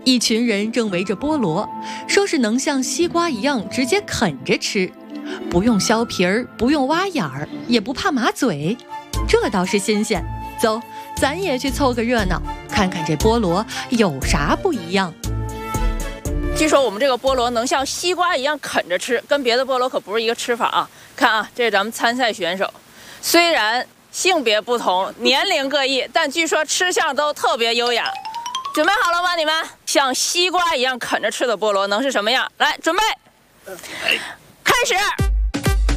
一群人正围着菠萝，说是能像西瓜一样直接啃着吃，不用削皮儿，不用挖眼儿，也不怕麻嘴，这倒是新鲜。走，咱也去凑个热闹，看看这菠萝有啥不一样。 据说我们这个菠萝能像西瓜一样啃着吃，跟别的菠萝可不是一个吃法啊。看啊，这是咱们参赛选手，虽然性别不同，年龄各异，但据说吃相都特别优雅。准备好了吗？你们像西瓜一样啃着吃的菠萝能是什么样？来，准备，开始。